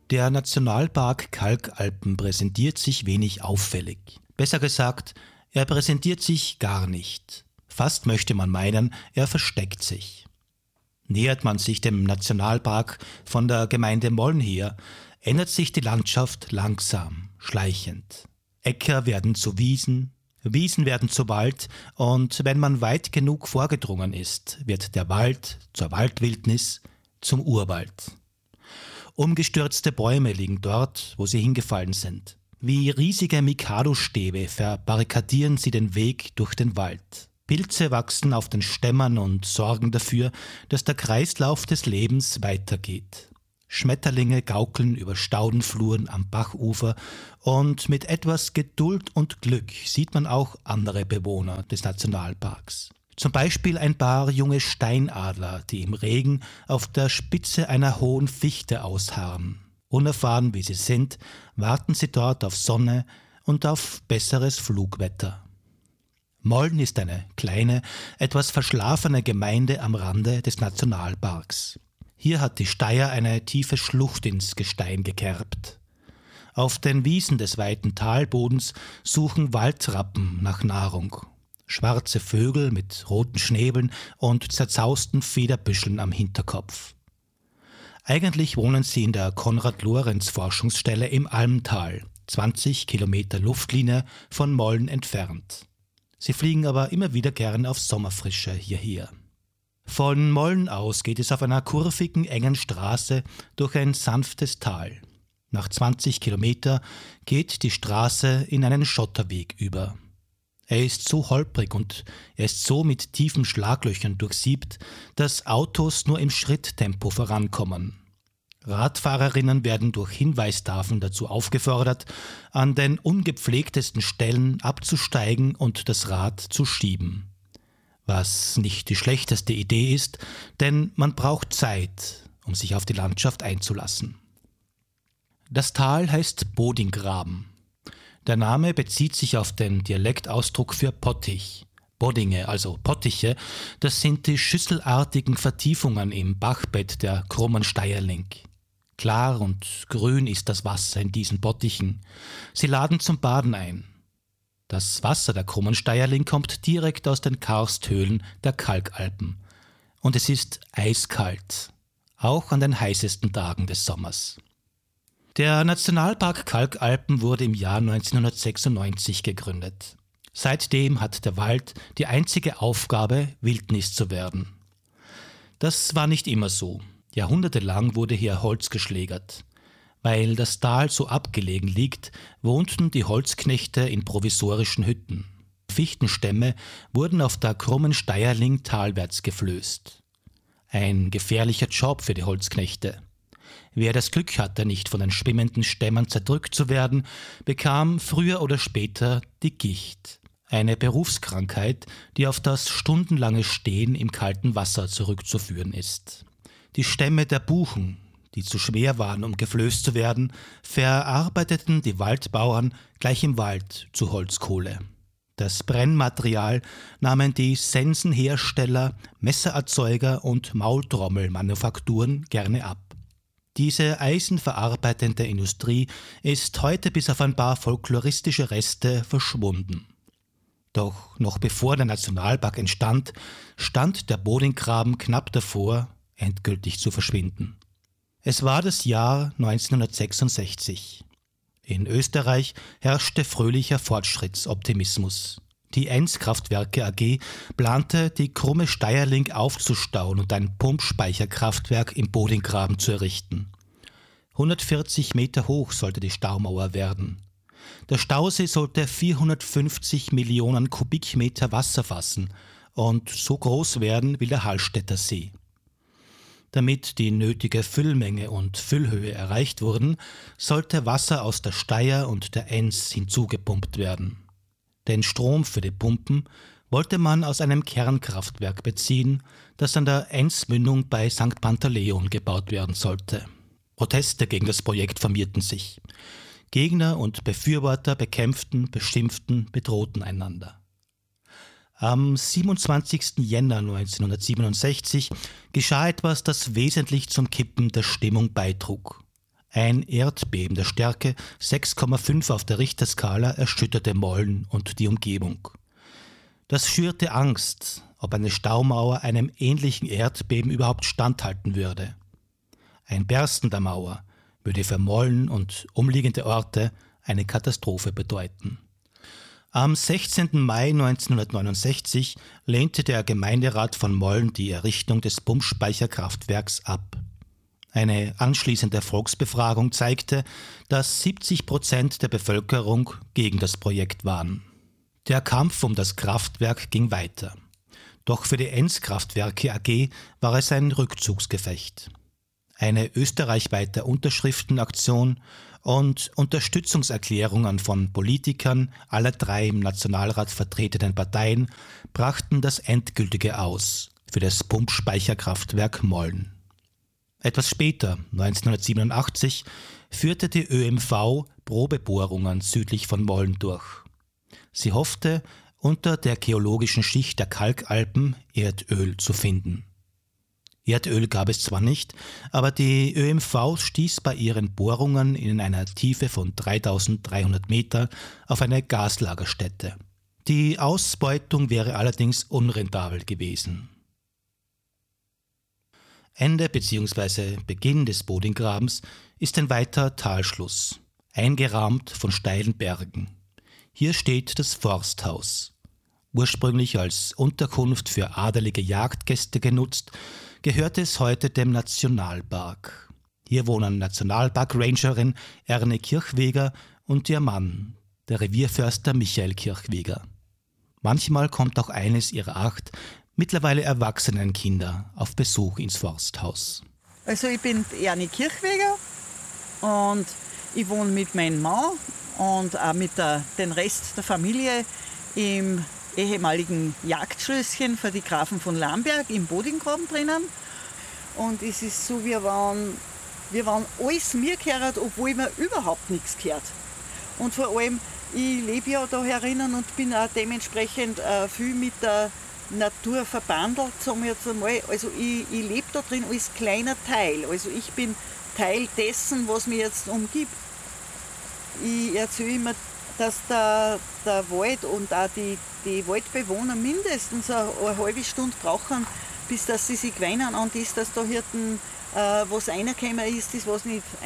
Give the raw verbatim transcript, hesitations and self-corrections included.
Der Nationalpark Kalkalpen präsentiert sich wenig auffällig. Besser gesagt, er präsentiert sich gar nicht. Fast möchte man meinen, er versteckt sich. Nähert man sich dem Nationalpark von der Gemeinde Molln her, ändert sich die Landschaft langsam, schleichend. Äcker werden zu Wiesen, Wiesen werden zu Wald und wenn man weit genug vorgedrungen ist, wird der Wald zur Waldwildnis, zum Urwald. Umgestürzte Bäume liegen dort, wo sie hingefallen sind. Wie riesige Mikado-Stäbe verbarrikadieren sie den Weg durch den Wald. Pilze wachsen auf den Stämmern und sorgen dafür, dass der Kreislauf des Lebens weitergeht. Schmetterlinge gaukeln über Staudenfluren am Bachufer und mit etwas Geduld und Glück sieht man auch andere Bewohner des Nationalparks. Zum Beispiel ein paar junge Steinadler, die im Regen auf der Spitze einer hohen Fichte ausharren. Unerfahren wie sie sind, warten sie dort auf Sonne und auf besseres Flugwetter. Molln ist eine kleine, etwas verschlafene Gemeinde am Rande des Nationalparks. Hier hat die Steyr eine tiefe Schlucht ins Gestein gekerbt. Auf den Wiesen des weiten Talbodens suchen Waldrappen nach Nahrung. Schwarze Vögel mit roten Schnäbeln und zerzausten Federbüscheln am Hinterkopf. Eigentlich wohnen sie in der Konrad-Lorenz-Forschungsstelle im Almtal, zwanzig Kilometer Luftlinie von Molln entfernt. Sie fliegen aber immer wieder gern auf Sommerfrische hierher. Von Molln aus geht es auf einer kurvigen, engen Straße durch ein sanftes Tal. Nach zwanzig Kilometer geht die Straße in einen Schotterweg über. Er ist so holprig und er ist so mit tiefen Schlaglöchern durchsiebt, dass Autos nur im Schritttempo vorankommen. Radfahrerinnen werden durch Hinweistafeln dazu aufgefordert, an den ungepflegtesten Stellen abzusteigen und das Rad zu schieben. Was nicht die schlechteste Idee ist, denn man braucht Zeit, um sich auf die Landschaft einzulassen. Das Tal heißt Bodinggraben. Der Name bezieht sich auf den Dialektausdruck für Pottich. Boddinge, also Pottiche, das sind die schüsselartigen Vertiefungen im Bachbett der krummen Steierling. Klar und grün ist das Wasser in diesen Bottichen. Sie laden zum Baden ein. Das Wasser der krummen Steierling kommt direkt aus den Karsthöhlen der Kalkalpen. Und es ist eiskalt, auch an den heißesten Tagen des Sommers. Der Nationalpark Kalkalpen wurde im Jahr neunzehnhundertsechsundneunzig gegründet. Seitdem hat der Wald die einzige Aufgabe, Wildnis zu werden. Das war nicht immer so. Jahrhundertelang wurde hier Holz geschlägert. Weil das Tal so abgelegen liegt, wohnten die Holzknechte in provisorischen Hütten. Fichtenstämme wurden auf der krummen Steierling talwärts geflößt. Ein gefährlicher Job für die Holzknechte. Wer das Glück hatte, nicht von den schwimmenden Stämmen zerdrückt zu werden, bekam früher oder später die Gicht. Eine Berufskrankheit, die auf das stundenlange Stehen im kalten Wasser zurückzuführen ist. Die Stämme der Buchen, die zu schwer waren, um geflößt zu werden, verarbeiteten die Waldbauern gleich im Wald zu Holzkohle. Das Brennmaterial nahmen die Sensenhersteller, Messererzeuger und Maultrommelmanufakturen gerne ab. Diese eisenverarbeitende Industrie ist heute bis auf ein paar folkloristische Reste verschwunden. Doch noch bevor der Nationalpark entstand, stand der Bodinggraben knapp davor, endgültig zu verschwinden. Es war das Jahr neunzehnhundertsechsundsechzig. In Österreich herrschte fröhlicher Fortschrittsoptimismus. Die Enns-Kraftwerke A G plante, die krumme Steierling aufzustauen und ein Pumpspeicherkraftwerk im Bodinggraben zu errichten. hundertvierzig Meter hoch sollte die Staumauer werden. Der Stausee sollte vierhundertfünfzig Millionen Kubikmeter Wasser fassen und so groß werden wie der Hallstätter See. Damit die nötige Füllmenge und Füllhöhe erreicht wurden, sollte Wasser aus der Steyr und der Enns hinzugepumpt werden. Den Strom für die Pumpen wollte man aus einem Kernkraftwerk beziehen, das an der Ennsmündung bei Sankt Pantaleon gebaut werden sollte. Proteste gegen das Projekt formierten sich. Gegner und Befürworter bekämpften, beschimpften, bedrohten einander. Am siebenundzwanzigsten Jänner neunzehnhundertsiebenundsechzig geschah etwas, das wesentlich zum Kippen der Stimmung beitrug. Ein Erdbeben der Stärke sechs Komma fünf auf der Richterskala erschütterte Molln und die Umgebung. Das schürte Angst, ob eine Staumauer einem ähnlichen Erdbeben überhaupt standhalten würde. Ein Bersten der Mauer würde für Molln und umliegende Orte eine Katastrophe bedeuten. Am sechzehnten Mai neunzehnhundertneunundsechzig lehnte der Gemeinderat von Molln die Errichtung des Pumpspeicherkraftwerks ab. Eine anschließende Volksbefragung zeigte, dass siebzig Prozent der Bevölkerung gegen das Projekt waren. Der Kampf um das Kraftwerk ging weiter. Doch für die Enz-Kraftwerke A G war es ein Rückzugsgefecht. Eine österreichweite Unterschriftenaktion und Unterstützungserklärungen von Politikern aller drei im Nationalrat vertretenen Parteien brachten das endgültige Aus für das Pumpspeicherkraftwerk Molln. Etwas später, neunzehnhundertsiebenundachtzig, führte die Ö M V Probebohrungen südlich von Molln durch. Sie hoffte, unter der geologischen Schicht der Kalkalpen Erdöl zu finden. Erdöl gab es zwar nicht, aber die Ö M V stieß bei ihren Bohrungen in einer Tiefe von dreitausenddreihundert Meter auf eine Gaslagerstätte. Die Ausbeutung wäre allerdings unrentabel gewesen. Ende bzw. Beginn des Bodinggrabens ist ein weiter Talschluss, eingerahmt von steilen Bergen. Hier steht das Forsthaus. Ursprünglich als Unterkunft für adelige Jagdgäste genutzt, gehört es heute dem Nationalpark. Hier wohnen Nationalpark-Rangerin Erne Kirchweger und ihr Mann, der Revierförster Michael Kirchweger. Manchmal kommt auch eines ihrer acht mittlerweile erwachsenen Kinder auf Besuch ins Forsthaus. Also ich bin Erne Kirchweger und ich wohne mit meinem Mann und auch mit der, den Rest der Familie im ehemaligen Jagdschlösschen für die Grafen von Lamberg im Bodinggraben drinnen. Und es ist so, wir waren, wir waren alles mir gehört, obwohl mir überhaupt nichts gehört. Und vor allem, ich lebe ja da herinnen und bin auch dementsprechend äh, viel mit der Natur verbandelt, sagen wir jetzt einmal. Also ich, ich lebe da drin als kleiner Teil. Also ich bin Teil dessen, was mich jetzt umgibt. Ich erzähle immer, dass der, der Wald und auch die, die Waldbewohner mindestens eine, eine halbe Stunde brauchen, bis dass sie sich gewöhnen an das, dass da Hirten äh, was reingekommen ist, das was nicht